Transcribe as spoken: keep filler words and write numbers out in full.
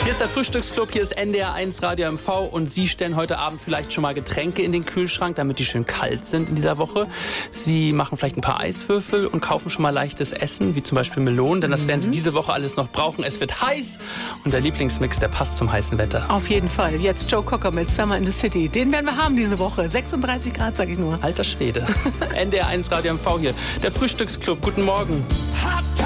Hier ist der Frühstücksclub, hier ist N D R eins Radio M V und Sie stellen heute Abend vielleicht schon mal Getränke in den Kühlschrank, damit die schön kalt sind in dieser Woche. Sie machen vielleicht ein paar Eiswürfel und kaufen schon mal leichtes Essen, wie zum Beispiel Melonen, denn das werden Sie diese Woche alles noch brauchen. Es wird heiß und der Lieblingsmix, der passt zum heißen Wetter. Auf jeden Fall. Jetzt Joe Cocker mit Summer in the City. Den werden wir haben diese Woche. sechsunddreißig Grad, sag ich nur. Alter Schwede. N D R eins Radio M V hier. Der Frühstücksclub, guten Morgen.